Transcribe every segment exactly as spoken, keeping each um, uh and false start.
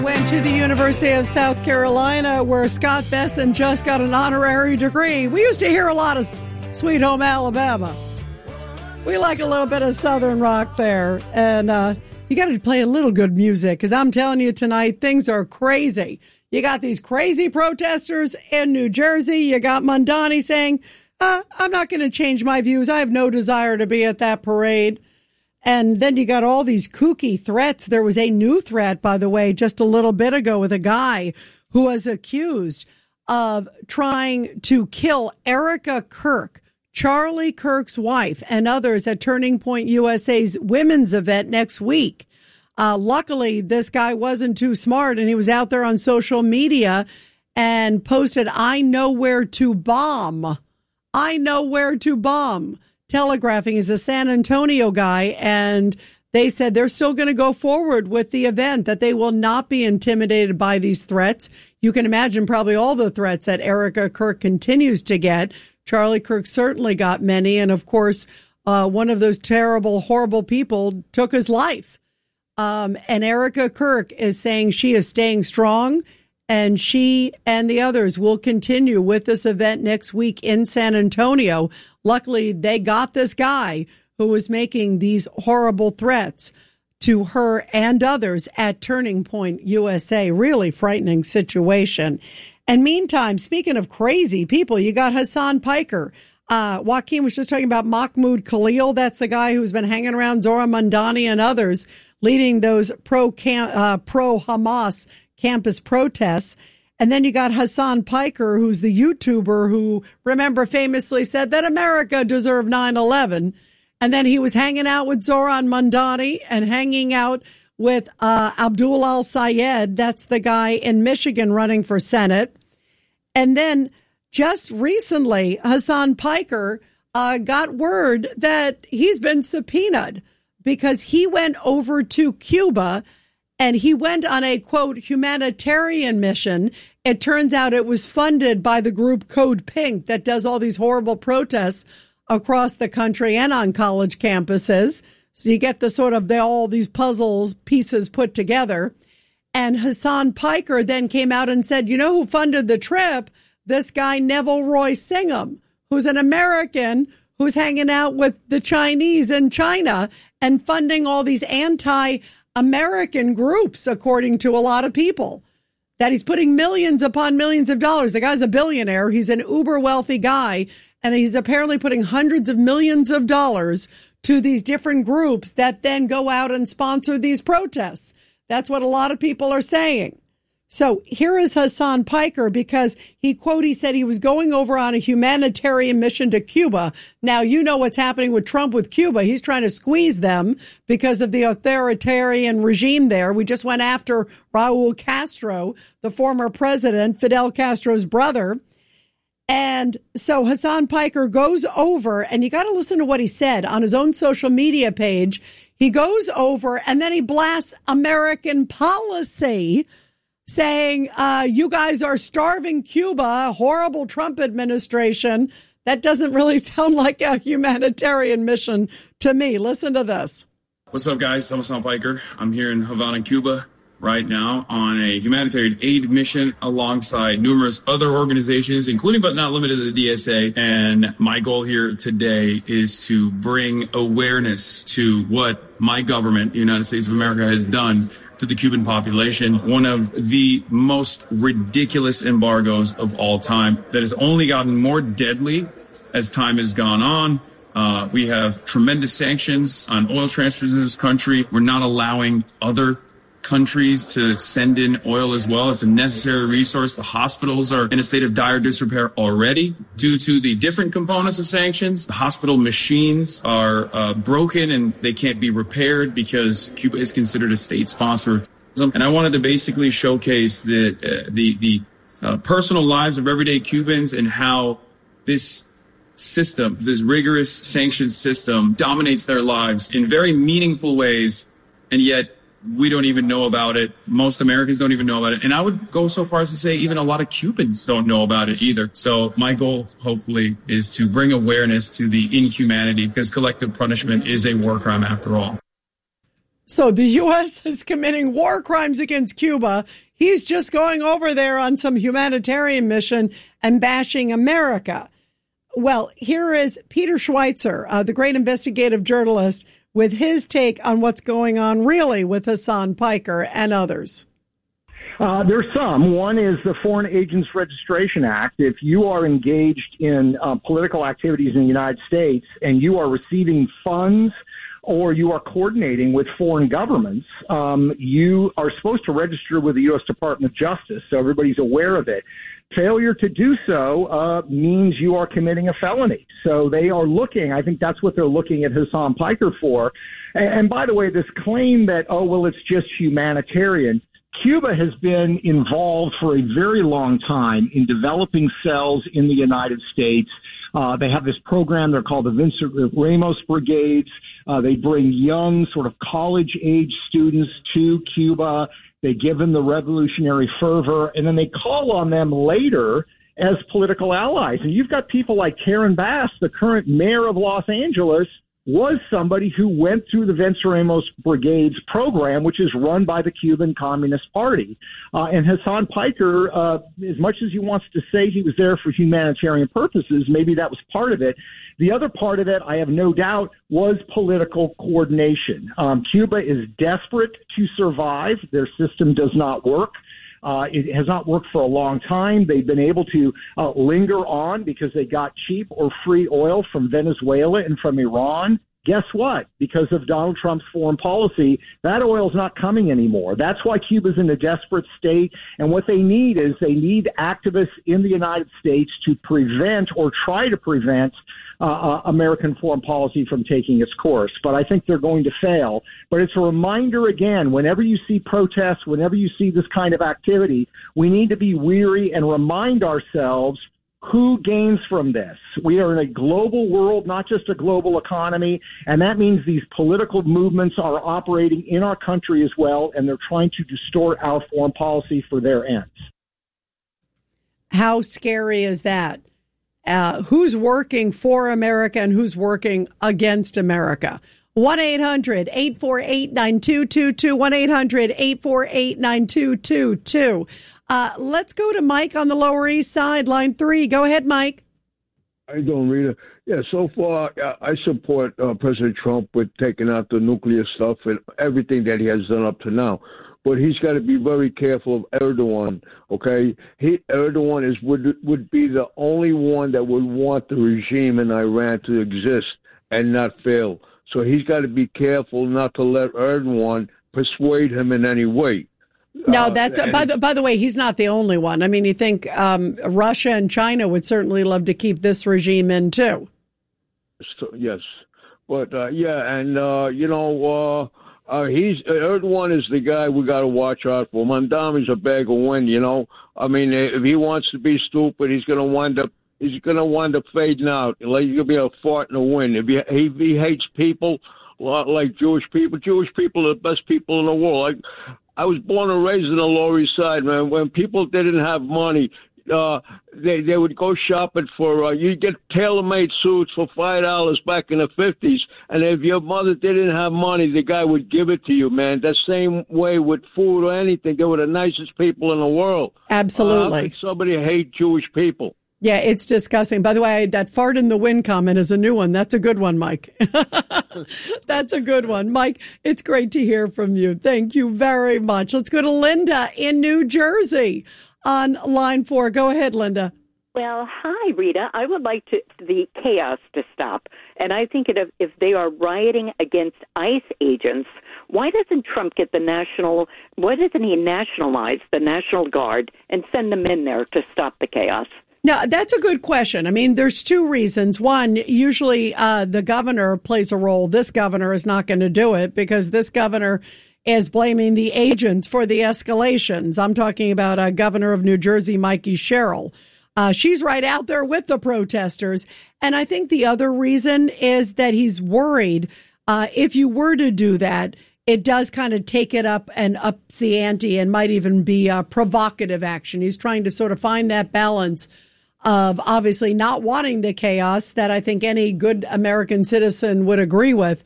Went to the University of South Carolina, where Scott Besson just got an honorary degree. We used to hear a lot of Sweet Home Alabama. We like a little bit of Southern rock there. And uh, you got to play a little good music, because I'm telling you tonight, things are crazy. You got these crazy protesters in New Jersey. You got Mamdani saying, uh, I'm not going to change my views. I have no desire to be at that parade. And then you got all these kooky threats. There was a new threat, by the way, just a little bit ago with a guy who was accused of trying to kill Erica Kirk, Charlie Kirk's wife, and others at Turning Point U S A's women's event next week. Uh, luckily, this guy wasn't too smart, and he was out there on social media and posted, I know where to bomb. I know where to bomb. Telegraphing is a San Antonio guy, and they said they're still going to go forward with the event, that they will not be intimidated by these threats. You can imagine probably all the threats that Erica Kirk continues to get. Charlie Kirk certainly got many, and of course, uh, one of those terrible, horrible people took his life. Um, and Erica Kirk is saying she is staying strong, and she and the others will continue with this event next week in San Antonio. Luckily, they got this guy who was making these horrible threats to her and others at Turning Point U S A. Really frightening situation. And meantime, speaking of crazy people, you got Hassan Piker. Uh, Joaquin was just talking about Mahmoud Khalil. That's the guy who's been hanging around Zohran Mamdani and others, leading those pro uh, pro Hamas campus protests. And then you got Hassan Piker, who's the YouTuber who, remember, famously said that America deserved nine eleven. And then he was hanging out with Zohran Mamdani and hanging out with uh, Abdul Al-Sayed. That's the guy in Michigan running for Senate. And then just recently, Hassan Piker uh, got word that he's been subpoenaed because he went over to Cuba and he went on a, quote, humanitarian mission. It turns out it was funded by the group Code Pink that does all these horrible protests across the country and on college campuses. So you get the sort of the, all these puzzles pieces put together. And Hassan Piker then came out and said, you know who funded the trip? This guy, Neville Roy Singham, who's an American who's hanging out with the Chinese in China and funding all these anti-American groups, according to a lot of people, that he's putting millions upon millions of dollars. The guy's a billionaire. He's an uber wealthy guy, and he's apparently putting hundreds of millions of dollars to these different groups that then go out and sponsor these protests. That's what a lot of people are saying. So here is Hassan Piker, because he, quote, he said he was going over on a humanitarian mission to Cuba. Now, you know what's happening with Trump with Cuba. He's trying to squeeze them because of the authoritarian regime there. We just went after Raul Castro, the former president, Fidel Castro's brother. And so Hassan Piker goes over, and you got to listen to what he said on his own social media page. He goes over and then he blasts American policy, saying, uh, you guys are starving Cuba, horrible Trump administration. That doesn't really sound like a humanitarian mission to me. Listen to this. What's up, guys? I'm Hassan Piker. I'm here in Havana, Cuba right now on a humanitarian aid mission alongside numerous other organizations, including but not limited to the D S A. And my goal here today is to bring awareness to what my government, the United States of America, has done to the Cuban population, one of the most ridiculous embargoes of all time that has only gotten more deadly as time has gone on. Uh, we have tremendous sanctions on oil transfers in this country. We're not allowing other countries to send in oil as well. It's a necessary resource. The hospitals are in a state of dire disrepair already due to the different components of sanctions. The hospital machines are uh, broken and they can't be repaired because Cuba is considered a state sponsor of terrorism. And I wanted to basically showcase the uh, the the uh, personal lives of everyday Cubans and how this system, this rigorous sanctions system, dominates their lives in very meaningful ways, and yet we don't even know about it. Most Americans don't even know about it. And I would go so far as to say even a lot of Cubans don't know about it either. So my goal, hopefully, is to bring awareness to the inhumanity, because collective punishment is a war crime after all. So the U S is committing war crimes against Cuba. He's just going over there on some humanitarian mission and bashing America. Well, here is Peter Schweizer, uh, the great investigative journalist, with his take on what's going on really with Hasan Piker and others. Uh, there's some. One is the Foreign Agents Registration Act. If you are engaged in uh, political activities in the United States and you are receiving funds or you are coordinating with foreign governments, um, you are supposed to register with the U S Department of Justice, so everybody's aware of it. Failure to do so uh, means you are committing a felony. So they are looking, I think that's what they're looking at Hasan Piker for. And, and by the way, this claim that, oh, well, it's just humanitarian, Cuba has been involved for a very long time in developing cells in the United States. Uh, they have this program they're called the Vincent Ramos Brigades. Uh, they bring young, sort of college-age students to Cuba. They give them the revolutionary fervor, and then they call on them later as political allies. And you've got people like Karen Bass, the current mayor of Los Angeles, was somebody who went through the Vincent Ramos Brigades program, which is run by the Cuban Communist Party. Uh, and Hasan Piker, uh, as much as he wants to say he was there for humanitarian purposes, maybe that was part of it. The other part of it, I have no doubt, was political coordination. Um, Cuba is desperate to survive. Their system does not work. Uh, it has not worked for a long time. They've been able to uh, linger on because they got cheap or free oil from Venezuela and from Iran. Guess what? Because of Donald Trump's foreign policy, that oil's not coming anymore. That's why Cuba's in a desperate state. And what they need is they need activists in the United States to prevent or try to prevent uh, American foreign policy from taking its course. But I think they're going to fail. But it's a reminder, again, whenever you see protests, whenever you see this kind of activity, we need to be weary and remind ourselves who gains from this. We are in a global world, not just a global economy, and that means these political movements are operating in our country as well, and they're trying to distort our foreign policy for their ends. How scary is that? Uh, who's working for America and who's working against America? one eight hundred eight four eight nine two two two, one eight hundred eight four eight nine two two two. Uh, let's go to Mike on the Lower East Side, line three. Go ahead, Mike. How you doing, Rita? Yeah, so far, I support uh, President Trump with taking out the nuclear stuff and everything that he has done up to now. But he's got to be very careful of Erdogan, okay? He, Erdogan is would would be the only one that would want the regime in Iran to exist and not fail. So he's got to be careful not to let Erdogan persuade him in any way. No, that's uh, by the by the way, he's not the only one. I mean, you think um, Russia and China would certainly love to keep this regime in too. So, yes, but uh, yeah, and uh, you know, uh, uh, he's Erdogan is the guy we got to watch out for. Mandami's a bag of wind, you know. I mean, if he wants to be stupid, he's going to wind up. He's going to wind up fading out. Like he's going to be a fart in the wind. If he, if he hates people like Jewish people, Jewish people are the best people in the world. Like, I was born and raised in the Lower East Side, man. When people didn't have money, uh, they they would go shopping for. Uh, you get tailor-made suits for five dollars back in the fifties, and if your mother didn't have money, the guy would give it to you, man. That same way with food or anything. They were the nicest people in the world. Absolutely. Uh, how could somebody hate Jewish people? Yeah, it's disgusting. By the way, that fart in the wind comment is a new one. That's a good one, Mike. That's a good one. Mike, it's great to hear from you. Thank you very much. Let's go to Linda in New Jersey on line four. Go ahead, Linda. Well, hi, Rita. I would like to the chaos to stop. And I think if, if they are rioting against ICE agents, why doesn't Trump get the national, why doesn't he nationalize the National Guard and send them in there to stop the chaos? Now, that's a good question. I mean, there's two reasons. One, usually uh, the governor plays a role. This governor is not going to do it because this governor is blaming the agents for the escalations. I'm talking about uh, Governor of New Jersey, Mikey Sherrill. Uh, she's right out there with the protesters. And I think the other reason is that he's worried uh, if you were to do that, it does kind of take it up and ups the ante and might even be a provocative action. He's trying to sort of find that balance of obviously not wanting the chaos that I think any good American citizen would agree with,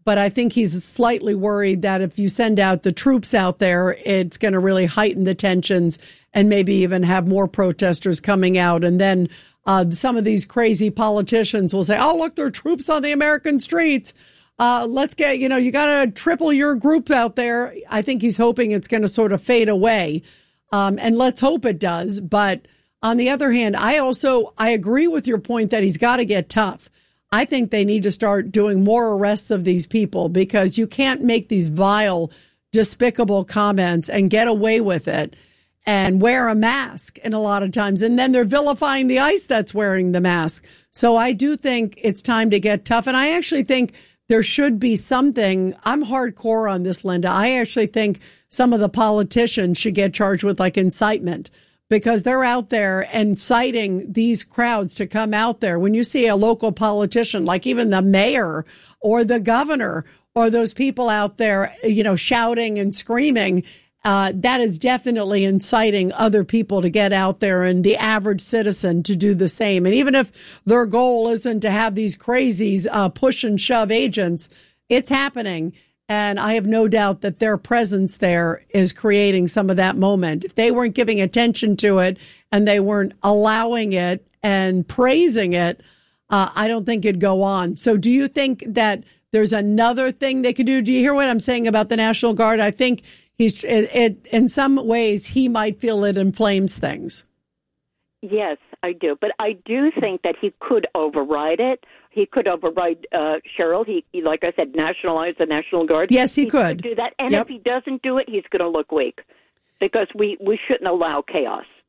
But I think he's slightly worried that if you send out the troops out there, it's going to really heighten the tensions and maybe even have more protesters coming out. And then uh, some of these crazy politicians will say, oh, look, there are troops on the American streets. Uh, let's get, you know, you got to triple your group out there. I think he's hoping it's going to sort of fade away. Um, and let's hope it does. But on the other hand, I also, I agree with your point that he's got to get tough. I think they need to start doing more arrests of these people because you can't make these vile, despicable comments and get away with it and wear a mask in a lot of times. And then they're vilifying the ICE that's wearing the mask. So I do think it's time to get tough. And I actually think there should be something. I'm hardcore on this, Linda. I actually think some of the politicians should get charged with like incitement, because they're out there inciting these crowds to come out there. When you see a local politician, like even the mayor or the governor or those people out there, you know, shouting and screaming, uh, that is definitely inciting other people to get out there and the average citizen to do the same. And even if their goal isn't to have these crazies uh, push and shove agents, it's happening. And I have no doubt that their presence there is creating some of that moment. If they weren't giving attention to it and they weren't allowing it and praising it, uh, I don't think it'd go on. So do you think that there's another thing they could do? Do you hear what I'm saying about the National Guard? I think he's it, it in some ways he might feel it inflames things. Yes, I do. But I do think that he could override it. He could override uh, Cheryl. He, he, like I said, nationalize the National Guard. Yes, he, he could. could do that. And yep. if he doesn't do it, he's going to look weak because we, we shouldn't allow chaos.